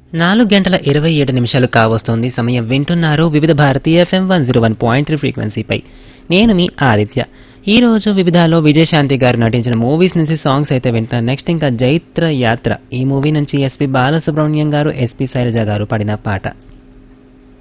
4:27 కావస్తోంది సమయం. వింటున్నారు వివిధ భారతి ఎఫ్ఎం 101.3 ఫ్రీక్వెన్సీపై. నేను మీ ఆదిత్య. ఈ రోజు వివిధాలో విజయశాంతి గారు నటించిన మూవీస్ నుంచి సాంగ్స్ అయితే వింటాను. నెక్స్ట్ ఇంకా జైత్ర యాత్ర ఈ మూవీ నుంచి ఎస్పి బాలసుబ్రహ్మణ్యం గారు, ఎస్పి శైలజ గారు పాడిన పాట.